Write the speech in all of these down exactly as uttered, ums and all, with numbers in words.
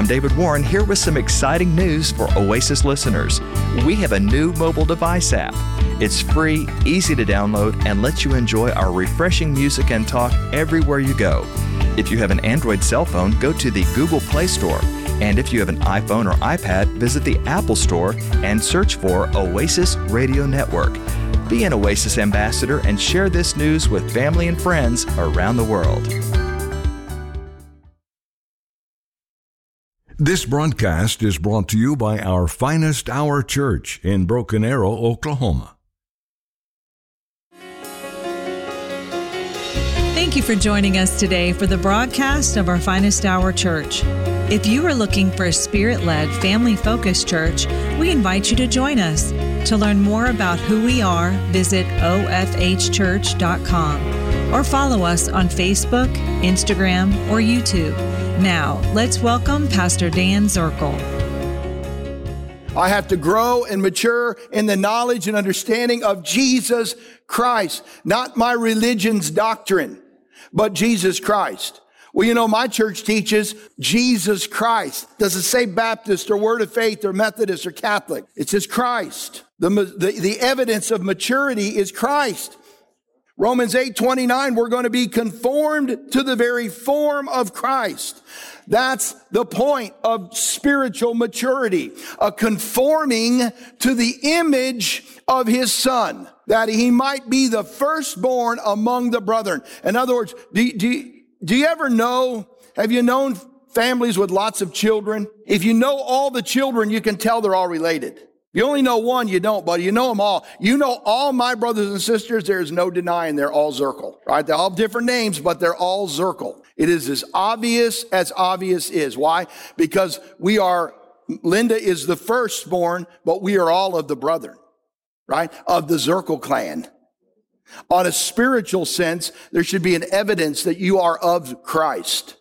I'm David Warren here with some exciting news for Oasis listeners. We have a new mobile device app. It's free, easy to download, and lets you enjoy our refreshing music and talk everywhere you go. If you have an Android cell phone, go to the Google Play Store. And if you have an iPhone or iPad, visit the Apple Store and search for Oasis Radio Network. Be an Oasis ambassador and share this news with family and friends around the world. This broadcast is brought to you by our Finest Hour Church in Broken Arrow, Oklahoma. Thank you for joining us today for the broadcast of our Finest Hour Church. If you are looking for a Spirit-led, family-focused church, we invite you to join us. To learn more about who we are, visit o f h church dot com or follow us on Facebook, Instagram, or YouTube. Now, let's welcome Pastor Dan Zirkle. I have to grow and mature in the knowledge and understanding of Jesus Christ, not my religion's doctrine, but Jesus Christ. Well, you know, my church teaches Jesus Christ. Does it say Baptist or Word of Faith or Methodist or Catholic? It says Christ. The, the, the evidence of maturity is Christ. Romans eight twenty-nine, we're going to be conformed to the very form of Christ. That's the point of spiritual maturity, a conforming to the image of his Son, that he might be the firstborn among the brethren. In other words, do, do, do you ever know, have you known families with lots of children? If you know all the children, you can tell they're all related. You only know one, you don't, but you know them all. You know all my brothers and sisters, there's no denying they're all Zirkle, right? They all have different names, but they're all Zirkle. It is as obvious as obvious is. Why? Because we are, Linda is the firstborn, but we are all of the brethren, right? Of the Zirkle clan. On a spiritual sense, there should be an evidence that you are of Christ.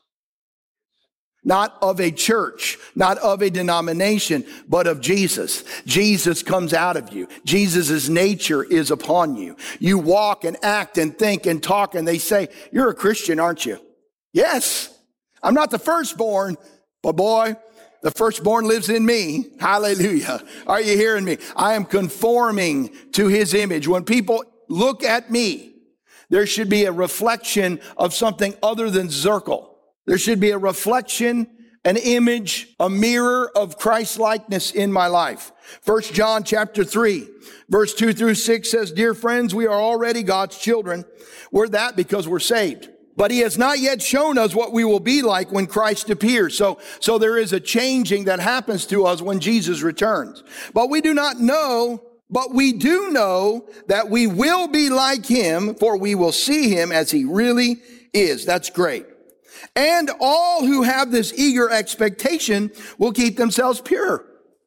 Not of a church, not of a denomination, but of Jesus. Jesus comes out of you. Jesus' nature is upon you. You walk and act and think and talk, and they say, you're a Christian, aren't you? Yes. I'm not the firstborn, but boy, the firstborn lives in me. Hallelujah. Are you hearing me? I am conforming to his image. When people look at me, there should be a reflection of something other than Zirkle. There should be a reflection, an image, a mirror of Christ's likeness in my life. First John chapter three, verse two through six says, dear friends, we are already God's children. We're that because we're saved. But he has not yet shown us what we will be like when Christ appears. So, so there is a changing that happens to us when Jesus returns. But we do not know, but we do know that we will be like him, for we will see him as he really is. That's great. And all who have this eager expectation will keep themselves pure.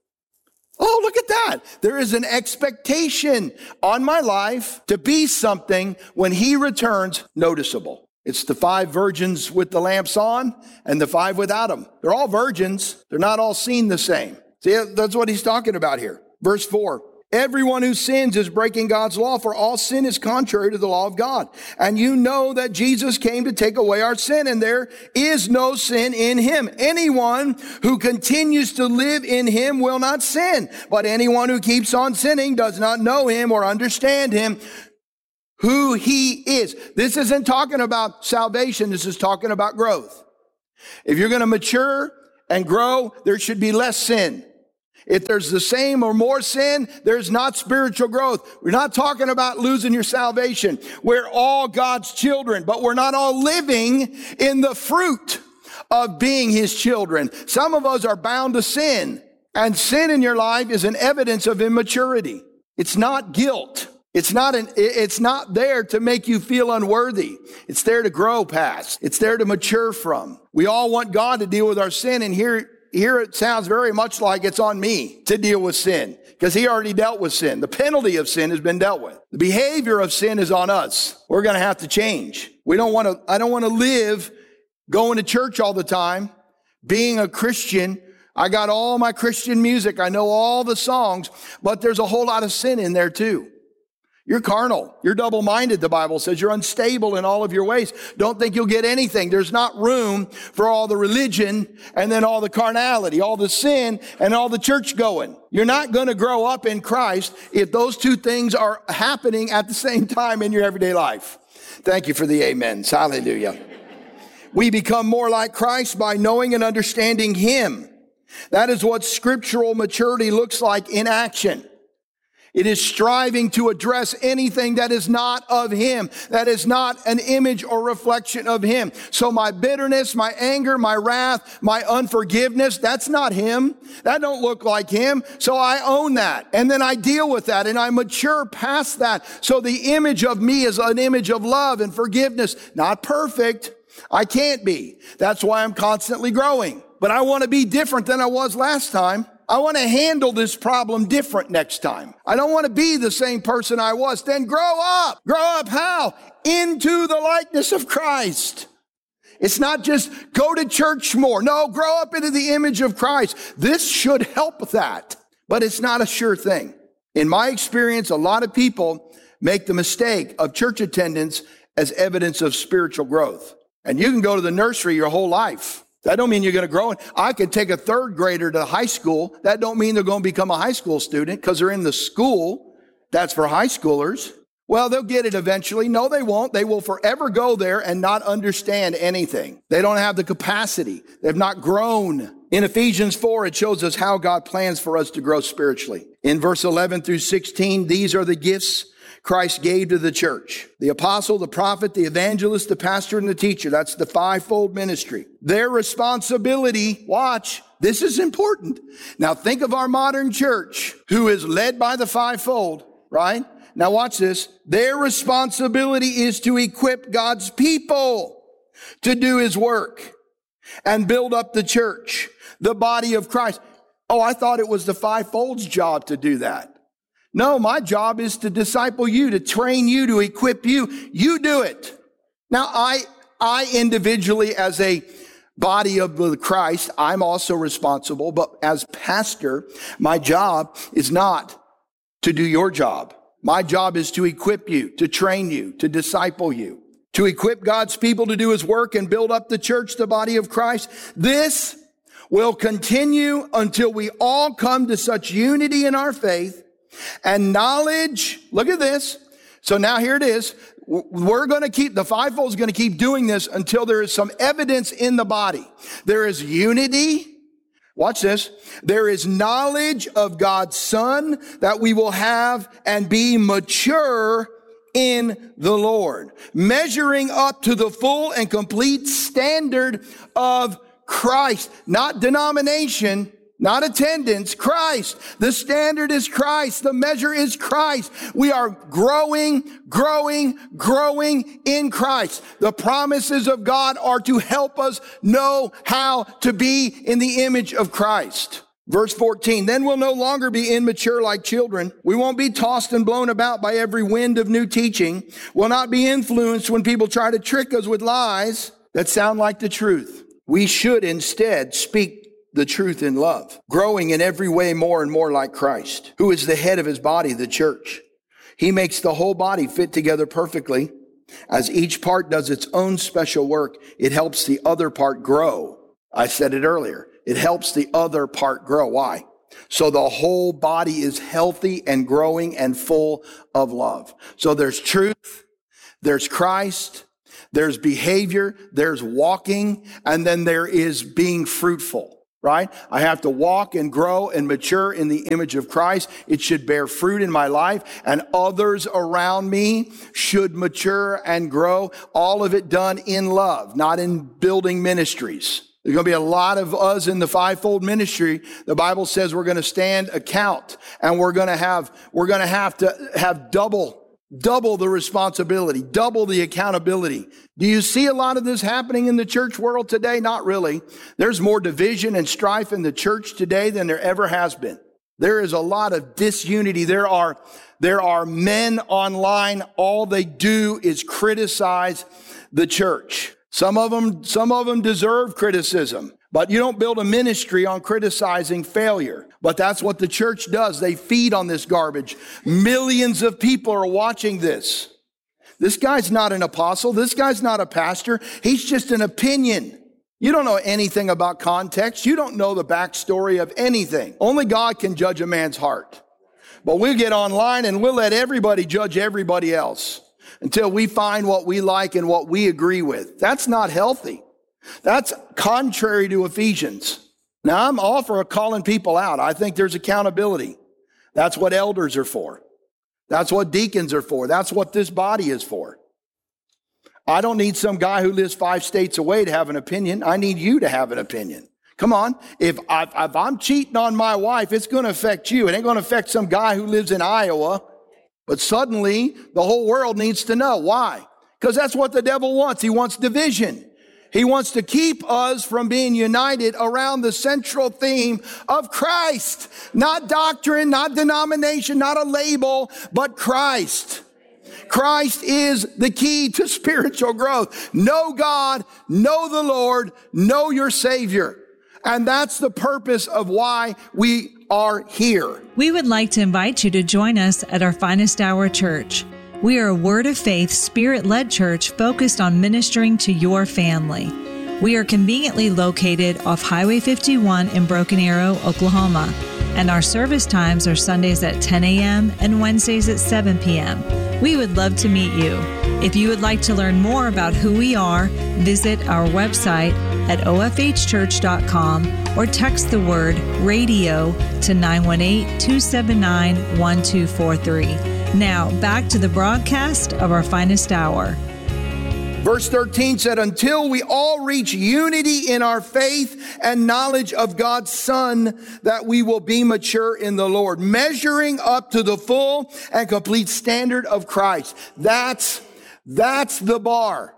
Oh, look at that. There is an expectation on my life to be something when he returns noticeable. It's the five virgins with the lamps on and the five without them. They're all virgins. They're not all seen the same. See, that's what he's talking about here. Verse four. Everyone who sins is breaking God's law, for all sin is contrary to the law of God. And you know that Jesus came to take away our sin, and there is no sin in him. Anyone who continues to live in him will not sin. But anyone who keeps on sinning does not know him or understand him, who he is. This isn't talking about salvation. This is talking about growth. If you're going to mature and grow, there should be less sin. If there's the same or more sin, there's not spiritual growth. We're not talking about losing your salvation. We're all God's children, but we're not all living in the fruit of being his children. Some of us are bound to sin, and sin in your life is an evidence of immaturity. It's not guilt. It's not an, it's not there to make you feel unworthy. It's there to grow past. It's there to mature from. We all want God to deal with our sin, and here Here it sounds very much like it's on me to deal with sin, because he already dealt with sin. The penalty of sin has been dealt with. The behavior of sin is on us. We're going to have to change. We don't want to, I don't want to live going to church all the time, being a Christian. I got all my Christian music. I know all the songs, but there's a whole lot of sin in there too. You're carnal. You're double-minded, the Bible says. You're unstable in all of your ways. Don't think you'll get anything. There's not room for all the religion and then all the carnality, all the sin and all the church going. You're not going to grow up in Christ if those two things are happening at the same time in your everyday life. Thank you for the amens. Hallelujah. We become more like Christ by knowing and understanding Him. That is what scriptural maturity looks like in action. It is striving to address anything that is not of Him, that is not an image or reflection of Him. So my bitterness, my anger, my wrath, my unforgiveness, that's not Him. That don't look like Him. So I own that. And then I deal with that and I mature past that. So the image of me is an image of love and forgiveness. Not perfect. I can't be. That's why I'm constantly growing. But I want to be different than I was last time. I want to handle this problem different next time. I don't want to be the same person I was. Then grow up. Grow up how? Into the likeness of Christ. It's not just go to church more. No, grow up into the image of Christ. This should help that, but it's not a sure thing. In my experience, a lot of people make the mistake of church attendance as evidence of spiritual growth. And you can go to the nursery your whole life. That don't mean you're going to grow. I could take a third grader to high school. That don't mean they're going to become a high school student because they're in the school. That's for high schoolers. Well, they'll get it eventually. No, they won't. They will forever go there and not understand anything. They don't have the capacity. They've not grown. In Ephesians four, it shows us how God plans for us to grow spiritually. In verse eleven through sixteen, these are the gifts Christ gave to the church. The apostle, the prophet, the evangelist, the pastor, and the teacher. That's the fivefold ministry. Their responsibility, watch, this is important. Now think of our modern church who is led by the fivefold, right? Now watch this. Their responsibility is to equip God's people to do His work and build up the church, the body of Christ. Oh, I thought it was the fivefold's job to do that. No, my job is to disciple you, to train you, to equip you. You do it. Now, I, I individually, as a body of the Christ, I'm also responsible. But as pastor, my job is not to do your job. My job is to equip you, to train you, to disciple you, to equip God's people to do His work and build up the church, the body of Christ. This will continue until we all come to such unity in our faith and knowledge. Look at this. So now here it is. We're going to keep, the fivefold is going to keep doing this until there is some evidence in the body. There is unity. Watch this. There is knowledge of God's Son that we will have and be mature in the Lord, measuring up to the full and complete standard of Christ, not denomination, not attendance, Christ. The standard is Christ. The measure is Christ. We are growing, growing, growing in Christ. The promises of God are to help us know how to be in the image of Christ. Verse fourteen, then we'll no longer be immature like children. We won't be tossed and blown about by every wind of new teaching. We'll not be influenced when people try to trick us with lies that sound like the truth. We should instead speak the truth in love, growing in every way more and more like Christ, who is the head of His body, the church. He makes the whole body fit together perfectly. As each part does its own special work, it helps the other part grow. I said it earlier. It helps the other part grow. Why? So the whole body is healthy and growing and full of love. So there's truth, there's Christ, there's behavior, there's walking, and then there is being fruitful. Right? I have to walk and grow and mature in the image of Christ. It should bear fruit in my life, and others around me should mature and grow. All of it done in love, not in building ministries. There's going to be a lot of us in the fivefold ministry. The Bible says we're going to stand account, and we're going to have, we're going to have to have double Double the responsibility, double the accountability. Do you see a lot of this happening in the church world today? Not really. There's more division and strife in the church today than there ever has been. There is a lot of disunity. There are, there are men online. All they do is criticize the church. Some of them, some of them deserve criticism. But you don't build a ministry on criticizing failure. But that's what the church does. They feed on this garbage. Millions of people are watching this. This guy's not an apostle. This guy's not a pastor. He's just an opinion. You don't know anything about context. You don't know the backstory of anything. Only God can judge a man's heart. But we'll get online and we'll let everybody judge everybody else until we find what we like and what we agree with. That's not healthy. That's contrary to Ephesians. Now, I'm all for calling people out. I think there's accountability. That's what elders are for. That's what deacons are for. That's what this body is for. I don't need some guy who lives five states away to have an opinion. I need you to have an opinion. Come on. If, I, if I'm cheating on my wife, it's going to affect you. It ain't going to affect some guy who lives in Iowa. But suddenly, the whole world needs to know. Why? Because that's what the devil wants. He wants division. He wants to keep us from being united around the central theme of Christ. Not doctrine, not denomination, not a label, but Christ. Christ is the key to spiritual growth. Know God, know the Lord, know your Savior. And that's the purpose of why we are here. We would like to invite you to join us at our Finest Hour Church. We are a Word of Faith, Spirit-led church focused on ministering to your family. We are conveniently located off Highway fifty-one in Broken Arrow, Oklahoma, and our service times are Sundays at ten a.m. and Wednesdays at seven p.m. We would love to meet you. If you would like to learn more about who we are, visit our website at o f h church dot com or text the word radio to nine one eight, two seven nine, one two four three. Now, back to the broadcast of our Finest Hour. Verse thirteen said, until we all reach unity in our faith and knowledge of God's Son, that we will be mature in the Lord, measuring up to the full and complete standard of Christ. That's, that's the bar.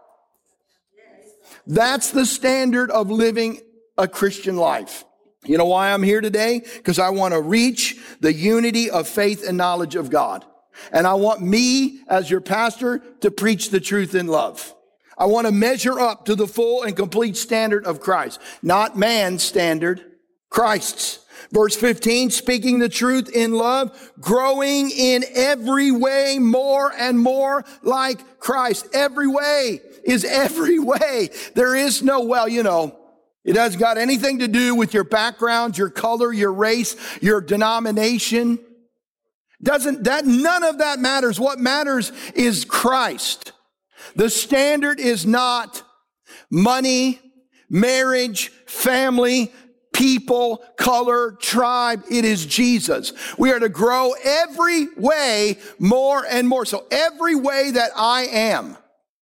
That's the standard of living a Christian life. You know why I'm here today? Because I want to reach the unity of faith and knowledge of God. And I want me, as your pastor, to preach the truth in love. I want to measure up to the full and complete standard of Christ. Not man's standard, Christ's. Verse fifteen, speaking the truth in love, growing in every way more and more like Christ. Every way is every way. There is no, well, you know, it hasn't got anything to do with your background, your color, your race, your denomination. Doesn't that, none of that matters. What matters is Christ. The standard is not money, marriage, family, people, color, tribe. It is Jesus. We are to grow every way more and more. So every way that I am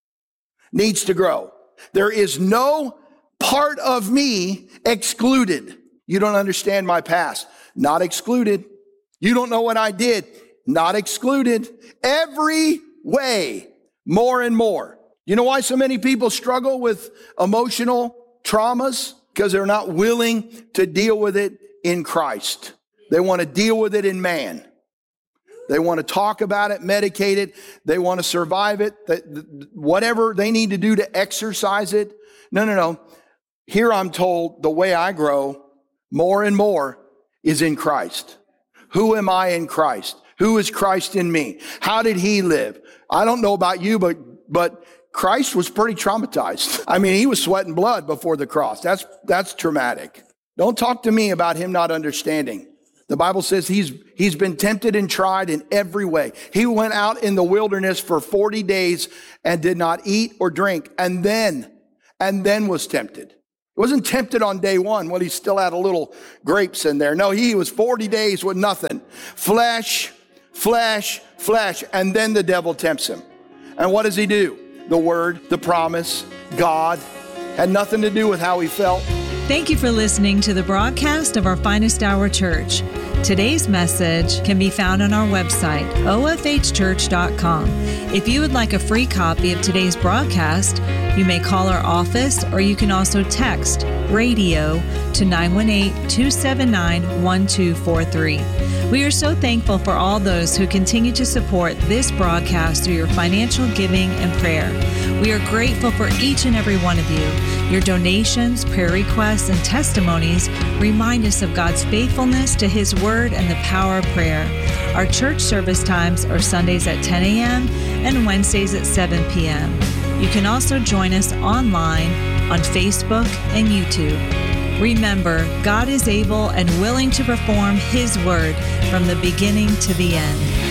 needs to grow. There is no part of me excluded. You don't understand my past. Not excluded. You don't know what I did. Not excluded. Every way, more and more. You know why so many people struggle with emotional traumas? Because they're not willing to deal with it in Christ. They want to deal with it in man. They want to talk about it, medicate it. They want to survive it. Whatever they need to do to exercise it. No, no, no. Here I'm told the way I grow more and more is in Christ. Who am I in Christ? Who is Christ in me? How did he live? I don't know about you, but but Christ was pretty traumatized. I mean, he was sweating blood before the cross. That's that's traumatic. Don't talk to me about him not understanding. The Bible says he's he's been tempted and tried in every way. He went out in the wilderness for forty days and did not eat or drink, and then and then was tempted. He wasn't tempted on day one when he still had a little grapes in there. No, he was forty days with nothing. Flesh, flesh, flesh. And then the devil tempts him. And what does he do? The word, the promise, God had nothing to do with how he felt. Thank you for listening to the broadcast of our Finest Hour Church. Today's message can be found on our website, o f h church dot com. If you would like a free copy of today's broadcast, you may call our office or you can also text radio to nine one eight, two seven nine, one two four three. We are so thankful for all those who continue to support this broadcast through your financial giving and prayer. We are grateful for each and every one of you. Your donations, prayer requests, and testimonies remind us of God's faithfulness to His Word and the power of prayer. Our church service times are Sundays at ten a.m. and Wednesdays at seven p.m. You can also join us online on Facebook and YouTube. Remember, God is able and willing to perform His word from the beginning to the end.